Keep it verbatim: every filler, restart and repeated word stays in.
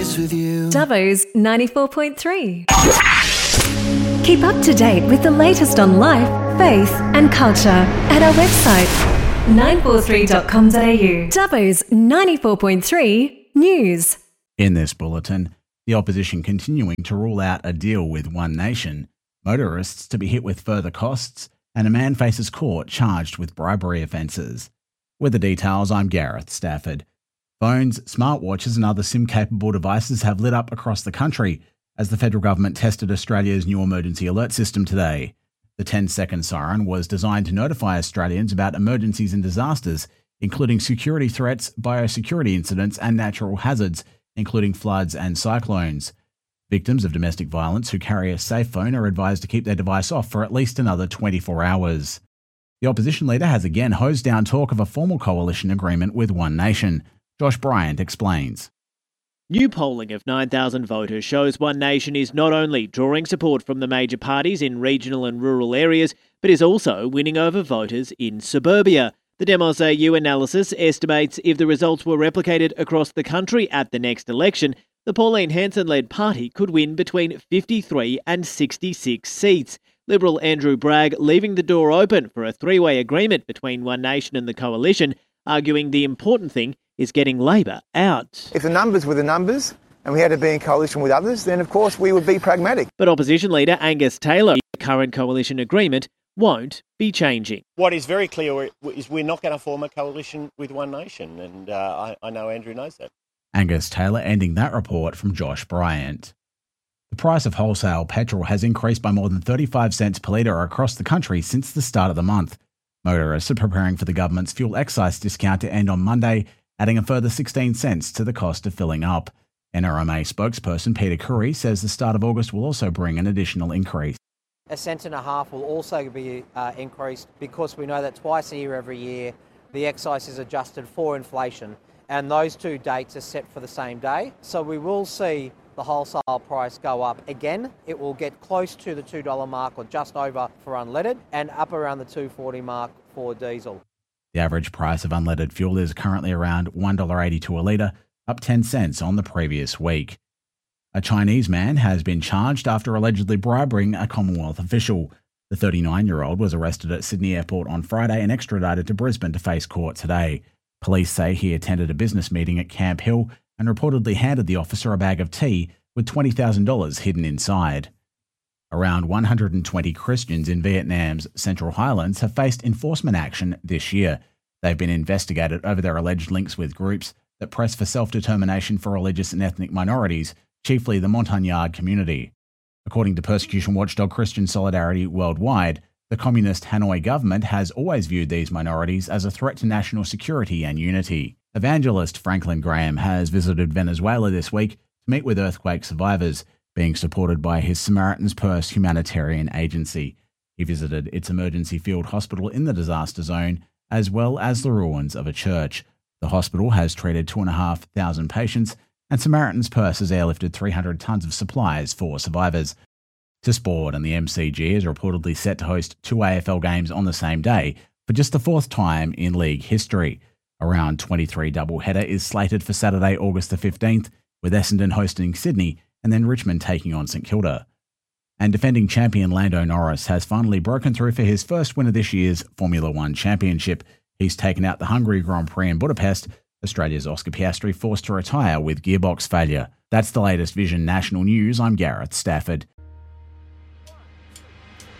this with you. Dubbo's ninety-four point three. Keep up to date with the latest on life, faith and culture at our website nine four three dot com dot a u. Dubbo's ninety-four point three News. In this bulletin, the opposition continuing to rule out a deal with One Nation, motorists to be hit with further costs, and a man faces court charged with bribery offences. With the details, I'm Gareth Stafford. Phones, smartwatches and other SIM-capable devices have lit up across the country as the federal government tested Australia's new emergency alert system today. The ten-second siren was designed to notify Australians about emergencies and disasters, including security threats, biosecurity incidents and natural hazards, including floods and cyclones. Victims of domestic violence who carry a safe phone are advised to keep their device off for at least another twenty-four hours. The opposition leader has again hosed down talk of a formal coalition agreement with One Nation. Josh Bryant explains. New polling of nine thousand voters shows One Nation is not only drawing support from the major parties in regional and rural areas, but is also winning over voters in suburbia. The Demos A U analysis estimates if the results were replicated across the country at the next election, the Pauline Hanson-led party could win between fifty-three and sixty-six seats. Liberal Andrew Bragg leaving the door open for a three-way agreement between One Nation and the coalition, arguing the important thing is getting Labor out. If the numbers were the numbers and we had to be in coalition with others, then of course we would be pragmatic. But opposition leader Angus Taylor, the current coalition agreement won't be changing. What is very clear is we're not going to form a coalition with One Nation, and uh, I, I know Andrew knows that. Angus Taylor ending that report from Josh Bryant. The price of wholesale petrol has increased by more than thirty-five cents per litre across the country since the start of the month. Motorists are preparing for the government's fuel excise discount to end on Monday, adding a further sixteen cents to the cost of filling up. N R M A spokesperson Peter Curry says the start of August will also bring an additional increase. A cent and a half will also be uh, increased because we know that twice a year every year the excise is adjusted for inflation, and those two dates are set for the same day. So we will see the wholesale price go up again. It will get close to the two dollars mark or just over for unleaded and up around the two dollars forty mark for diesel. The average price of unleaded fuel is currently around one dollar eighty-two a litre, up ten cents on the previous week. A Chinese man has been charged after allegedly bribing a Commonwealth official. The thirty-nine-year-old was arrested at Sydney Airport on Friday and extradited to Brisbane to face court today. Police say he attended a business meeting at Camp Hill and reportedly handed the officer a bag of tea with twenty thousand dollars hidden inside. Around one hundred twenty Christians in Vietnam's Central Highlands have faced enforcement action this year. They've been investigated over their alleged links with groups that press for self-determination for religious and ethnic minorities, chiefly the Montagnard community. According to persecution watchdog Christian Solidarity Worldwide, the communist Hanoi government has always viewed these minorities as a threat to national security and unity. Evangelist Franklin Graham has visited Venezuela this week to meet with earthquake survivors, being supported by his Samaritan's Purse humanitarian agency. He visited its emergency field hospital in the disaster zone, as well as the ruins of a church. The hospital has treated two thousand five hundred patients, and Samaritan's Purse has airlifted three hundred tonnes of supplies for survivors. To sport, and the M C G is reportedly set to host two A F L games on the same day for just the fourth time in league history. A round twenty-three doubleheader is slated for Saturday, August the fifteenth, with Essendon hosting Sydney and then Richmond taking on St Kilda. And defending champion Lando Norris has finally broken through for his first win of this year's Formula One Championship. He's taken out the Hungary Grand Prix in Budapest. Australia's Oscar Piastri forced to retire with gearbox failure. That's the latest Vision National News. I'm Gareth Stafford.